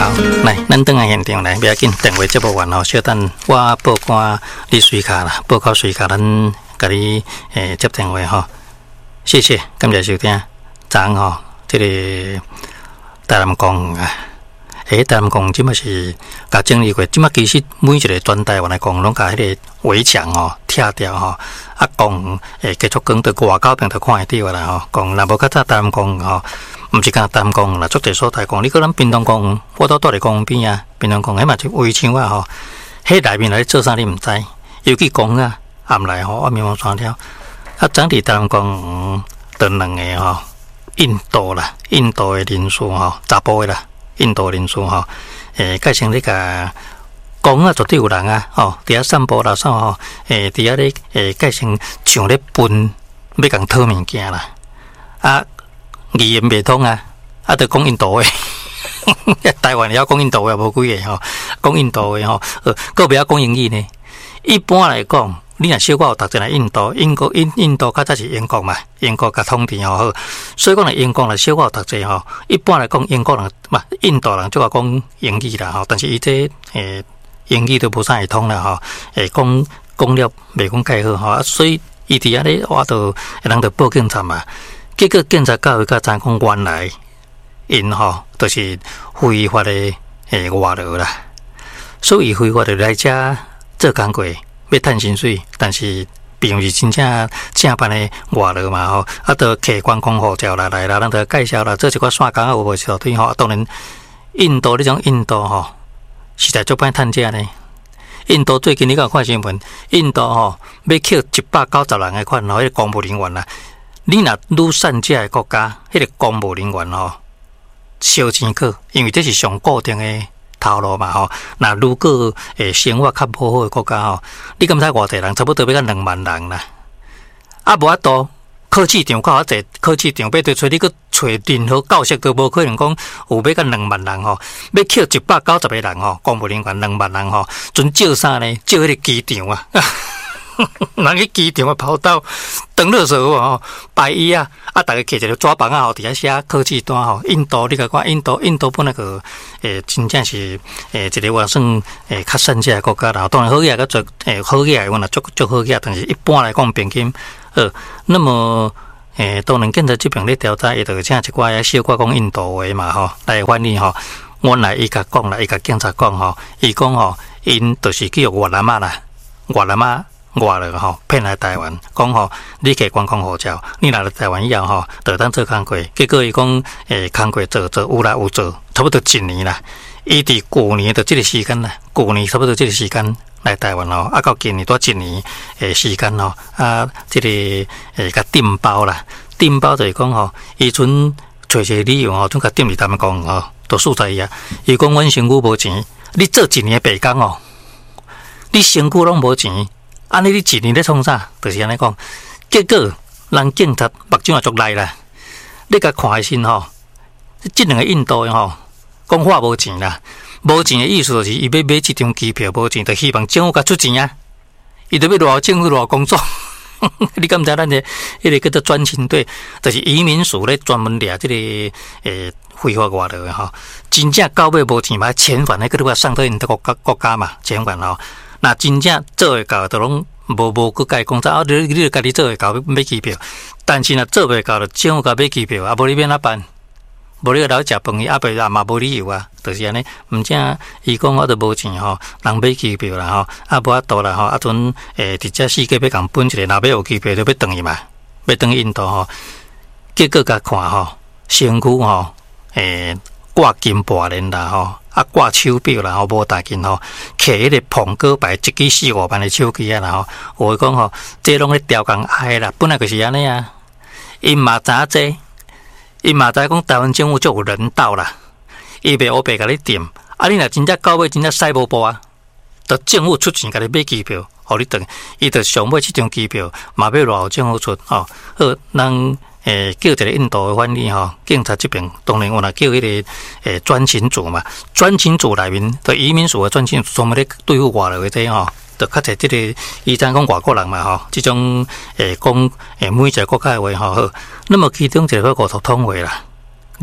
好，来，咱转来现场来，不要紧，电话接不完哦，稍等，我报关你水卡啦，报告水卡，咱甲你接电话吼，谢谢，感谢收听，昨吼，这个台南公啊。台南公即嘛是甲整理过，即嘛其实每一个全台湾来讲，拢甲迄个围墙吼拆掉吼，啊公继续讲到外口边就看会到啦吼。讲若无较早台南公吼，毋是讲台南公啦，足侪所在讲，你讲咱屏东公，我都住伫公边啊，屏东公迄嘛就围墙啊吼，迄内面来做啥你毋知，尤其公啊暗来吼，我面望山条，啊整体台南公得两个吼，印度啦，印度的人数吼，查甫的啦。印度人数吼，改成你甲公啊，绝对有人啊，吼，伫遐散步啦，啥吼，伫遐咧，改成像咧奔，要共讨物件啦，啊，语言袂通啊，啊，着讲印度诶，台湾了讲印度诶无几个吼，讲印度诶吼，个袂晓讲英语呢。一般来讲，你若小可有读者来印度，印度较早是英国嘛，英国甲统治吼好，所以讲来英国来小可有读者吼，一般来讲英国人嘛，印度人就话讲英语啦吼，但是伊这英语都无啥会通啦吼，讲了袂讲介好吼，所以伊伫遐咧我都人就报警察嘛，结果警察到位甲知讲原来因吼就是非法的外劳啦，所以非法的来遮做工过。要趁薪水，但是并不是真正办的外劳嘛吼，啊，都摕观光护照来啦，咱就介绍啦，做一寡线工啊，有无小腿吼？当然，印度这种印度吼，实在足歹趁食呢。印度最近你有看新闻，印度吼要扣190人的款吼，迄个公务人员啦，你若愈善这的国家，迄个公务人员吼，烧钱扣，因为这是上固定的。头路嘛吼，那如果生活较无好的国家吼，你敢知偌济人差不多要到2万人啦。啊，无法度考试场较侪，考试场要对找你去找任何教室都无可能讲有要到2万人吼，要扣190个人吼，公务人员2万人吼，准照啥呢？照迄个机场啊。人去机场啊跑道登落时候吼，排伊啊，大家摕一个纸板啊，吼，底下写考试单吼。印度你甲看，印度本来个真正是一个我算较善这国家啦。当然好嘢个做好嘢，我若足好嘢，但是一般来讲平均那么当然警察这边咧调查，伊就请一寡小可讲印度话嘛吼，来翻译吼。原来伊甲讲啦，伊甲警察讲吼，伊讲吼，因就是叫越南啊啦，越南啊。外了吼，骗来台湾，讲吼，你摕观光护照，你来了台湾以后吼，就当做工课。结果伊讲，工课做有来有做，差不多1年啦。伊伫旧年的这个时间啦，旧年差不多这个时间来台湾吼，啊到今年多1年时间吼，啊，这个甲订包啦，订包就是讲吼，伊阵找一个理由吼，总甲订伫他们讲吼，都素在伊啊。伊讲阮身躯无钱，你做1年白工哦，你身躯拢无钱。安尼你1年咧创啥？就是安尼讲，结果人警察目睭也足赖啦。你甲看新吼，这2个印度的吼，讲话无钱啦，无钱的意思就是伊要买这张机票无钱，就希望政府甲出钱啊。伊就要偌政府偌工作。你敢知咱的迄个叫做专勤队，就是移民署咧专门掠这个非法外劳的吼，真正到尾无钱嘛，遣返那个要送到因的国家嘛，遣返吼。那真正做会到，就拢无去甲伊讲啊！你就家己做会到买机票，但是若做袂到，就政府甲买机票，啊，无你免哪办？无你留食饭，啊，袂嘛无理由啊，就是安尼。毋正伊讲我都无钱吼，人买机票啦吼，啊无法度啦吼，啊阵伫遮世界要共分一个，若要有机票就要转去嘛，要转去印度吼。结果甲看吼，身躯吼挂金拔链啦吼。啊，挂手表啦，吼无大件吼，摕迄个苹果牌1支4-5万的手机啊啦吼，有讲吼，这拢咧调工爱啦，本来就是安尼啊。因嘛知这，因嘛知讲台湾政府足有人道啦，伊袂黑白甲你点，啊你若真正到尾真正使无步啊，就政府出钱甲你买机票，互你转，伊就上尾这张机票嘛要偌政府出吼，好人。叫一个印度的翻译吼，警察这边当然我若叫迄个专勤组嘛，专勤组内面的移民署的专勤组专门咧对付外劳的这吼，就较侪这个以前讲外国人嘛吼，这种讲每一个国家的话吼好，那么其中一个叫国土通话啦，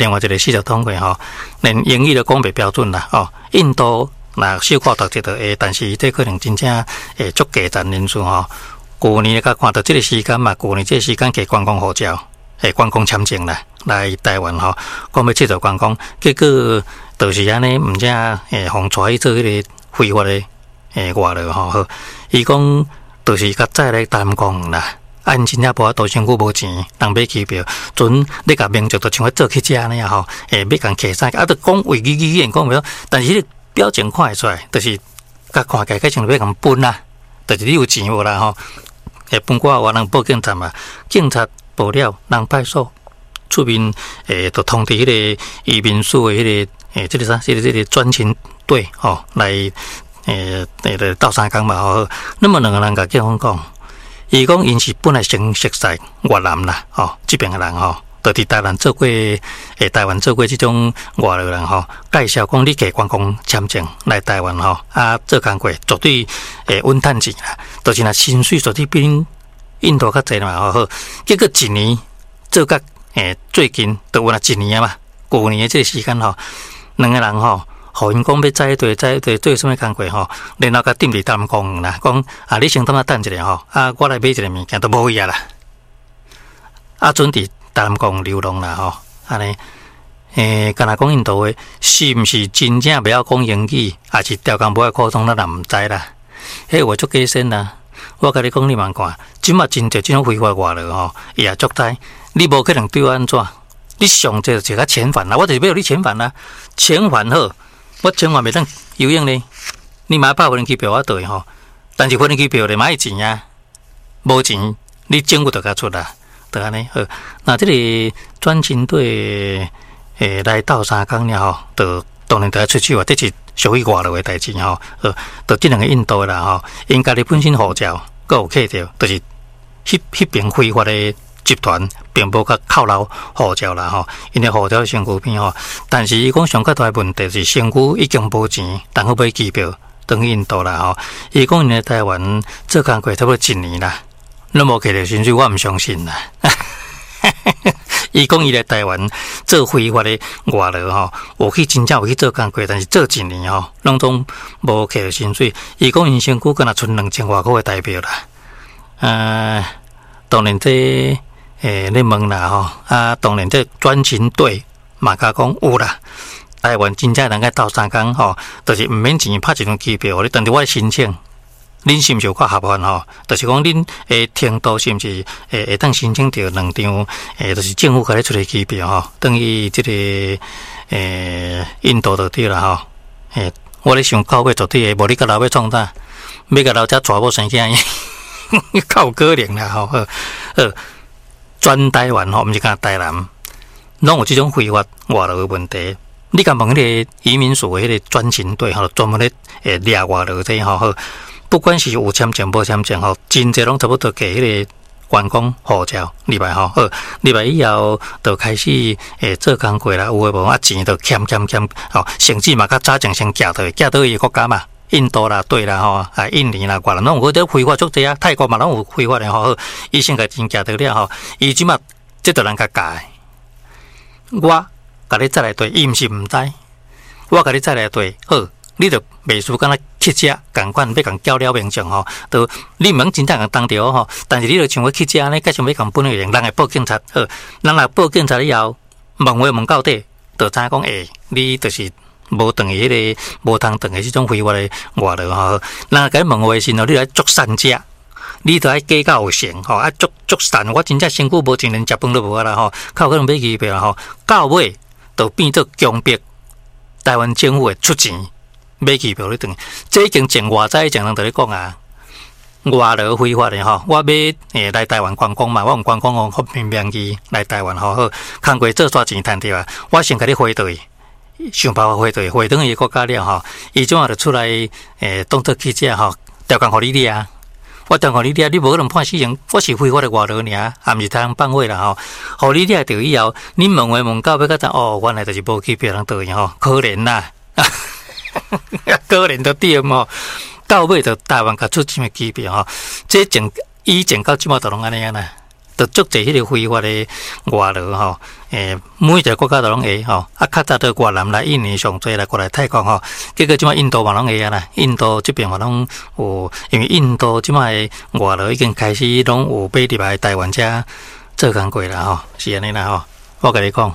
另外一个事实统计吼，连英语都讲袂标准啦哦。印度那小可读这个会，但是这可能真正会足家占人数吼。去年甲看到这个时间嘛，去年这个时间给观光护照、观光签证啦，来台湾吼，讲要佚佗观光，结果就是安尼，毋正互带去做迄个非法的外劳吼。伊讲就是甲再来谈讲啦。按真正无法度身躯无钱，人买机票，阵你甲民族都像要做去遮安尼啊吼，要共客啥，啊，都讲为语言讲袂，但是迄个表情看会出来，就是甲看起来，像要共分啦，就是你有钱无啦吼，会分我人报警察嘛，警察报了，人派出所出面，就通知迄个移民署的迄个这个啥，这个专勤队吼来，斗相共嘛吼，那么两个人甲警方讲。伊讲因是本来先熟悉越南啦，吼，这边的人吼，就伫台湾做过，台湾做过这种外劳人吼，介绍讲你给观光签证来台湾吼，啊，做工过绝对稳赚钱啦，就是若薪水绝对比印度较济嘛吼，结果一年做甲最近都有一年嘛，去年的这个时间吼，两个人吼。互因讲要载队做啥物工课吼，然后甲踮伫谈讲啦，讲啊，你先等下等一下吼，啊，我来买一个物件都无去啊啦，啊，准伫谈讲流浪啦吼，安尼，敢若讲印度话，是毋是真正袂晓讲英语，还是调工无爱沟通，咱也毋知啦。迄话足假身啦，我甲你讲，你慢看，即马真侪即种非法外劳吼，伊也足知，你无可能对我安怎？你上这就甲遣返啦，我就是要你遣返啦，遣返好。我千万袂当游泳呢，你买8份机票我对吼，但是份机票你买钱啊，无钱你政府就甲出啦，就安尼好。那这个专勤队来斗相共了吼，就当然就要出手啊，这是属于外劳的代志吼。就这两个印度啦吼，因家己本身护照佮有客着，就是迄边非法的。集团并无甲扣留护照啦吼，因为护照身躯边吼，但是伊讲上较大的问题是身躯已经无钱，然后买机票等去印度啦吼。伊讲因来台湾做工过差不多1年啦，那无摕到薪水，我毋相信啦。伊讲伊来台湾做非法的外劳吼，有去真正有去做工过，但是做1年吼，拢总无摕到薪水。伊讲因身躯敢若剩2000外块的台票啦。当然这。你问啦吼，啊，当然这专勤队嘛甲讲有啦，台湾真正人个斗相共吼，就是毋免钱拍一张机票，你但是我申请，恁是毋是有够合法吼？就是讲恁程度是毋是会当申请到2张就是政府甲你出的机票吼，等于这个印度就对啦吼。我咧想到尾绝对无你甲老尾创啥，要甲老遮娶某生囝，够可怜啦吼。全台湾吼，毋是讲台南，拢有这种非法外劳的问题。你敢问迄个移民署的迄个专勤队吼，专门咧掠外劳这吼，不管是有签证无签证吼，真侪拢差不多给迄个观光护照，入来吼，入来以后就开始做工过啦，有诶无啊钱就欠吼，甚至嘛较早前先寄到伊个国家嘛。印度啦，对啦吼，印尼啦，越南拢有啲非法足济啊，泰国嘛拢有非法的吼，伊先甲真寄到了吼，伊即马即个人甲教，我甲你再来对，伊毋是毋知，我甲你再来对，好，你就袂输敢若汽车共款要共交了民众吼，都你毋免真正共当着吼，但是你就像我汽车呢，加上要共本个人，人会报警察，好，人来报警察以后，问话问到底，就知讲你就是。无等于迄个，无通等于这种非法的外劳吼。那甲问话时吼，你来足善食，你都爱计较有成吼，啊足善。我真正身躯无钱，连食饭都无啦吼，靠可能买机票吼，到尾就变做强迫台湾政府会出钱买机票你等。这已经前偌早以前人在咧讲啊，外劳非法的吼，我要来台湾观光嘛，我用观光用方便名义来台湾吼，好，工过做煞钱赚着啊，我先甲你回对。想办法回转伊国家了吼，伊怎啊就出来当作记者吼，调工互你掠啊！我调互你掠，你无可能判死刑，我是非法的外劳尔，也毋是通放话啦吼。互你掠着以后，你问话问到要甲知原来就是无机票人倒去吼，可怜啦，可怜到点吼，到尾就台湾甲出什么机票吼，这以前到即马都拢安尼啊啦。 就足侪迄个非法的外劳吼，每一个国家都拢会吼，较早到越南来印尼上侪来过来泰国吼，结果即摆印度嘛拢会啊啦，印度即边嘛拢有，因为印度即摆的外劳已经开始拢有买入来台湾遮做工过啦吼，是安尼啦吼，我甲你讲，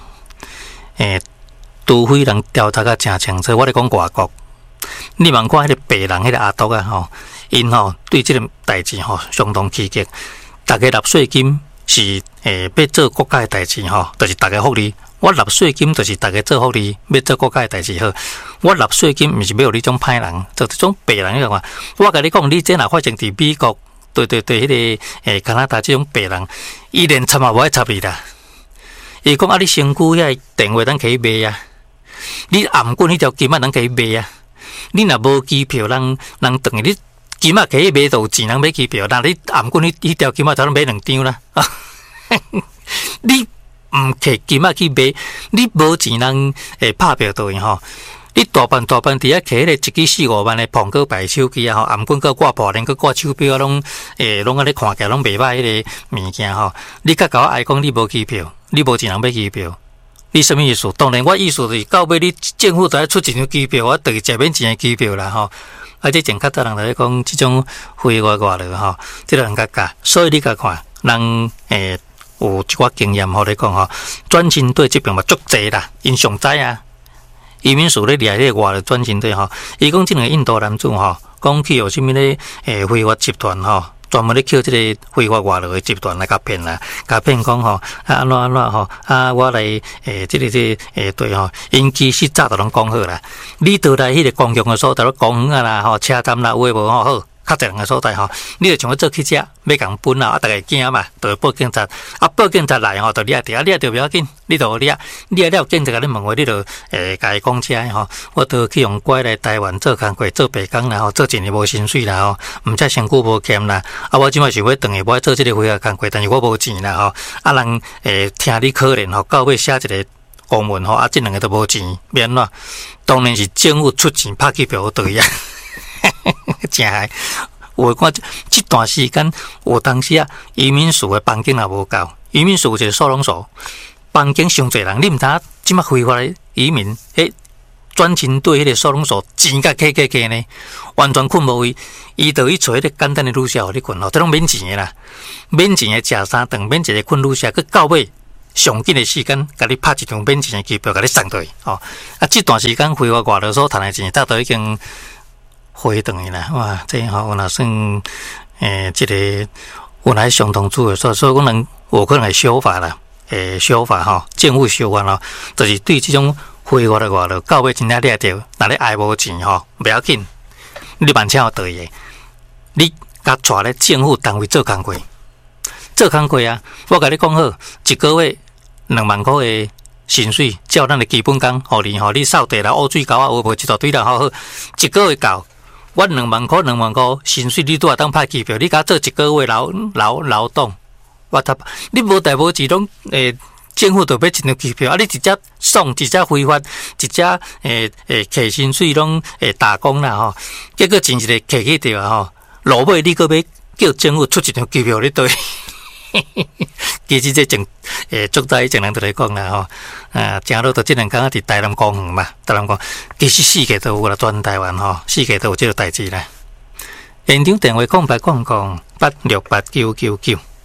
除非人调查甲诚清楚，我咧讲外国，你问看迄个白人迄个阿斗啊吼，因吼对即个代志吼相当刺激，大家纳税金是要做国家的代志吼，就是大家福利。我纳税金就是大家做福利，要做国家的代志好。我纳税金毋是要有你种歹人，就这种白人个话，我甲你讲，你这若发生伫美国，对迄个加拿大这种白人，伊连插嘛无爱插你啦。伊讲啊，你身躯遐电话咱可以卖啊。你颔棍迄条金仔，人可以卖啊！你若无机票，人等于你金仔可以买到钱，人买机票，但你颔棍迄条金仔，才能买2张啦。你毋摕金仔去买，你无钱人拍票倒去吼。你大半伫遐摕迄个1支4-5万的苹果牌手机啊吼，颔棍搁挂破链，搁挂手表，拢安尼看起来拢袂歹迄个物件吼。你甲甲我爱讲，你无机票，你无钱人买机票。你什么意思？当然，我意思是到尾你政府就要出一张机票，我等食免钱的机票啦吼。啊，这前较早人来讲，这种非外劳吼，这个人较假。所以你甲看，人有一寡经验，互你讲吼，转勤队这边嘛足济啦，因上知啊。移民署咧掠迄个外劳转勤队吼，伊讲这两个印度男子吼，讲去有啥物咧非法集团吼。专门咧捡即个非法外劳的集团来甲骗啦，甲骗讲吼安怎吼我来即个对吼，因其实早就拢讲好啦。你倒来迄个公共的所在，公园啊啦吼，车站啦，有诶无吼好，较侪人的所在吼，你就像要做去遮，要共分啦，大家惊嘛，就报警察，报警察来吼，就掠着，掠着不要紧，你就掠了，警察甲你问话，你就甲伊讲遮吼，我都去用拐来台湾做工课，做白工啦吼，做一年无薪水啦吼，毋则身躯无欠啦，我即摆想要转去，我做即个非法工课，但是我无钱啦吼，人听你可怜吼，到尾写一个公文吼，即两个都无钱，免怎？当然是政府出钱拍机票倒去啊。真害！我看这段时间，有当时啊，移民署的帮警也无够，移民署有一个收容所，帮警伤侪人，你毋知影即摆非法的移民，转勤队迄个收容所钱甲客呢，完全困无位，伊就去找迄个简单的女社互你困吼，这拢免钱的啦，免钱的食三顿，免一个困女社，佮到尾上紧的时间，甲你拍一张免钱的机票，甲你送倒去吼。啊，这段时间非法外劳所赚的钱，早都已经回转去啦，哇！这吼若算这个原来相当主的，所以讲人有可能会修法啦，修法吼，政府修法咯，就是对这种非法的外劳，到尾真正掠着，若你爱无钱吼，不要紧，你万千有道理，你甲带咧政府单位做工课，做工课啊！我甲你讲好，一个月2万块的薪水，照咱的基本工，互你吼，你扫地啦、污水沟啊，有无一大堆啦，好，一个月够。我2万块薪水，你拄啊当拍机票，你甲做一个月劳动，我他你无代无志拢政府就买一张机票，啊！你一只爽，一只非法，一只摕薪水拢打工啦吼，结果真一个摕去着吼，落尾你搁要叫政府出一张机票你对。其实这足早以前人都来讲啦吼，正好都这两天伫台南公园嘛，台南讲其实世界都有啦，全台湾吼，世界都有这个代志啦。现场电话0800868999。